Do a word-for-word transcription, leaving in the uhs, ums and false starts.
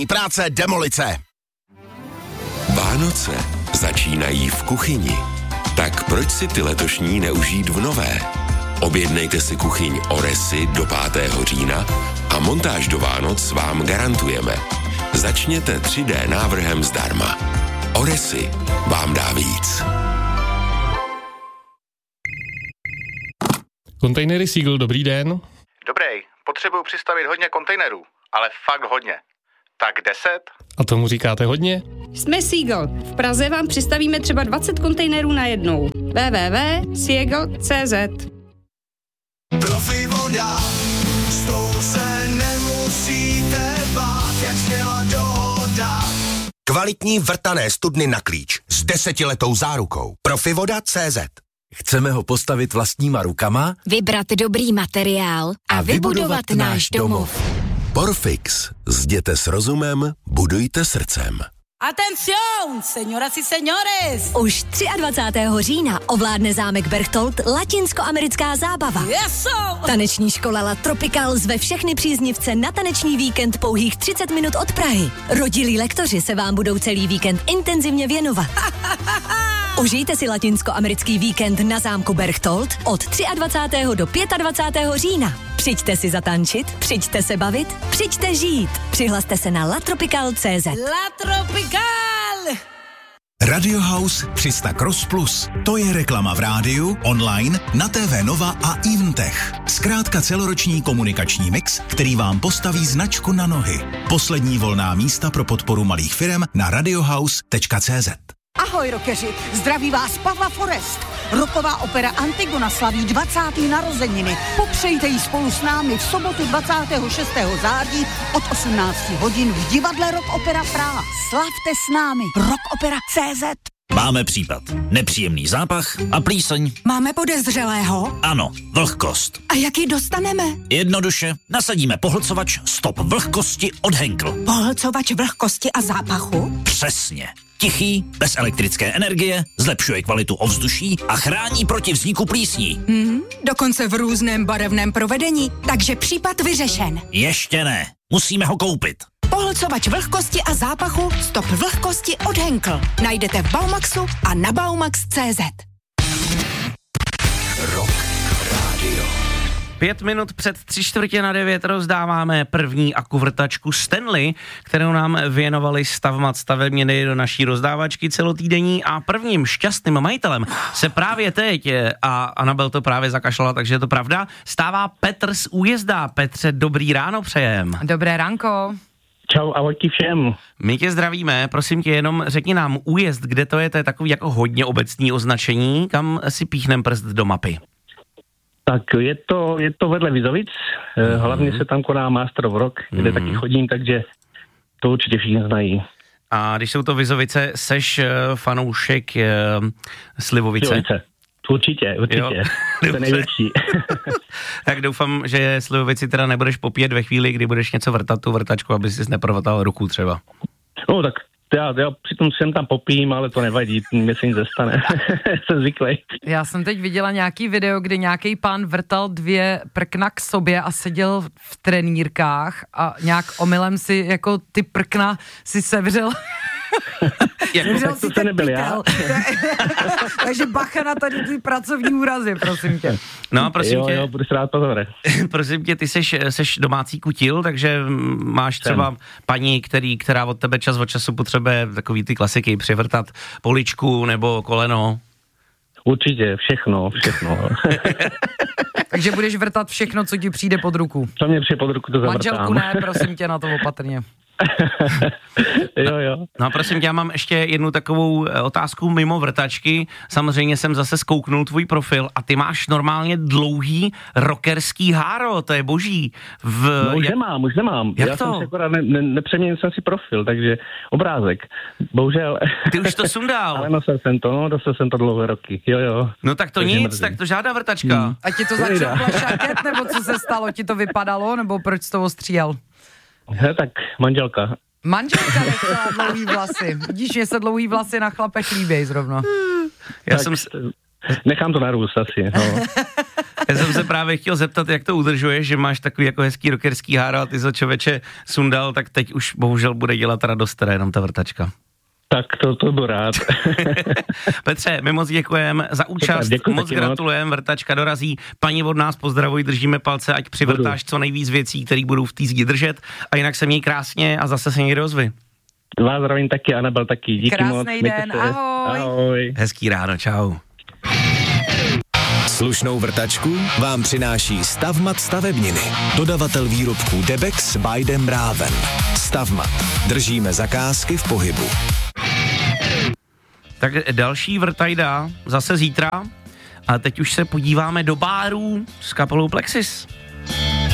Práce demolice. Vánoce začínají v kuchyni. Tak proč si ty letošní neužít v nové? Objednejte si kuchyň Oresy do pátého října a montáž do Vánoc vám garantujeme. Začněte tři dé návrhem zdarma. Oresy vám dá víc. Kontejnery Seagull, dobrý den. Dobrý, potřebuju přistavit hodně kontejnerů, ale fakt hodně. Tak deset? A tomu říkáte hodně? Jsme Seagull. V Praze vám přistavíme třeba dvacet kontejnerů na jednou. w w w tečka seagull tečka c z Profi voda, s tou se nemusíte bát, jak zněla dohoda. Kvalitní vrtané studny na klíč s desetiletou zárukou. Profivoda tečka cé zet. Chceme ho postavit vlastníma rukama, vybrat dobrý materiál a, a vybudovat náš domov. Porfix. Zděte s rozumem, budujte srdcem. Atención, señoras y señores! Už dvacátého třetího října ovládne zámek Berchtold latinskoamerická zábava. Yes, Taneční škola La Tropical zve všechny příznivce na taneční víkend pouhých třicet minut od Prahy. Rodilí lektoři se vám budou celý víkend intenzivně věnovat. Užijte si latinskoamerický víkend na zámku Berchtold od dvacátého třetího do dvacátého pátého října. Přijďte si zatančit, přijďte se bavit, přijďte žít. Přihlaste se na latropical tečka cé zet. La Tropical! Radio House tři sta Cross Plus. To je reklama v rádiu, online, na té vé Nova a Eventech. Zkrátka celoroční komunikační mix, který vám postaví značku na nohy. Poslední volná místa pro podporu malých firem na radiohouse tečka cé zet. Ahoj, rockeři, zdraví vás Pavla Forest. Rocková opera Antigona slaví dvacáté narozeniny. Popřejte jí spolu s námi v sobotu dvacátého šestého září od osmnácti hodin v divadle Rock Opera Praha. Slavte s námi. Rock Opera tečka cé zet. Máme případ. Nepříjemný zápach a plíseň. Máme podezřelého? Ano, vlhkost. A jak ji dostaneme? Jednoduše, nasadíme pohlcovač Stop vlhkosti od Henkel. Pohlcovač vlhkosti a zápachu? Přesně. Tichý, bez elektrické energie, zlepšuje kvalitu ovzduší a chrání proti vzniku plísní. Hmm, dokonce v různém barevném provedení, takže případ vyřešen. Ještě ne, musíme ho koupit. Pohlcovač vlhkosti a zápachu Stop vlhkosti od Henkel. Najdete v Baumaxu a na baumax tečka cé zet. Rock Radio. Pět minut před tři čtvrtě na devět rozdáváme první akuvrtačku Stanley, kterou nám věnovali Stavmat stavebněny do naší rozdávačky celotýdenní a prvním šťastným majitelem se právě teď, a Anabel to právě zakašlala, takže je to pravda, stává Petr z Újezda. Petře, dobrý ráno přejem. Dobré ránko. Čau, ahojky všem. My tě zdravíme, prosím tě, jenom řekni nám Újezd, kde to je, to je takový jako hodně obecný označení, kam si píchnem prst do mapy. Tak je to, je to vedle Vizovic, mm. hlavně se tam koná Masterov Rock, kde mm. taky chodím, takže to určitě všichni znají. A když jsou to Vizovice, seš uh, fanoušek uh, Slivovice? Slivovice. Určitě, určitě. To je nejlepší. Tak doufám, že Slivovici teda nebudeš popíjet ve chvíli, kdy budeš něco vrtat tu vrtačku, aby jsi neprovatal ruku třeba. No tak já, já přitom sem tam popím, ale to nevadí, mě se nic nestane. Jsem zvyklý. Já jsem teď viděla nějaký video, kde nějaký pán vrtal dvě prkna k sobě a seděl v trenýrkách a nějak omylem si jako ty prkna si sevřel. Jak tak to se nebyl já. Takže bacha na tady ty pracovní úrazy, prosím tě. No a prosím jo, tě. Jo, budu si rád pozor. Prosím tě, ty seš, seš domácí kutil, takže máš třeba Jsem. paní, který, která od tebe čas od času potřebuje takový ty klasiky, převrtat poličku nebo koleno. Určitě, všechno, všechno. Takže budeš vrtat všechno, co ti přijde pod ruku. Co mě přijde pod ruku, to zavrtám. Manželku ne, prosím tě, na to opatrně. jo, jo. No a prosím tě, já mám ještě jednu takovou otázku mimo vrtačky. Samozřejmě jsem zase zkouknul tvůj profil a ty máš normálně dlouhý rockerský háro, to je boží. V, no už jak, nemám, už nemám. Jak já to? jsem si akorát ne, ne, nepřeměnil jsem si profil, takže obrázek. Bohužel. Ty už to sundal. Ale nosil jsem to, no, nosil jsem to dlouhé roky, jo, jo. No tak to takže nic, mrzím. Tak to žádná vrtačka. Hmm. A ti to začalo plašáket, nebo co se stalo? Ti to vypadalo, nebo proč jsi to ostříhal? He, tak manželka. Manželka nechtěla dlouhý vlasy. Vidíš, že se dlouhý vlasy na chlapech líběj zrovna. Já tak, jsem... S... Nechám to narůst asi. No. Já jsem se právě chtěl zeptat, jak to udržuješ, že máš takový jako hezký rockerský háro a ty za člověče sundal, tak teď už bohužel bude dělat radost teda jenom ta vrtačka. Tak to, to budu rád. Petře, my moc děkujeme za účast, Děkuji, moc gratulujeme, vrtačka dorazí, paní od nás pozdravuj, držíme palce, ať přivrtáš co nejvíc věcí, které budou v té zdi držet a jinak se měj krásně a zase se někde ozvi. Vás zdravím taky, Anabel taky, díky Krásnej moc. den, ahoj. ahoj. Hezký ráno, čau. Slušnou vrtačku vám přináší Stavmat stavebniny. Dodavatel výrobků Debex by Dem Raven. Stavmat. Držíme zakázky v pohybu. Tak další vrtajda zase zítra a teď už se podíváme do bárů s kapelou Plexis.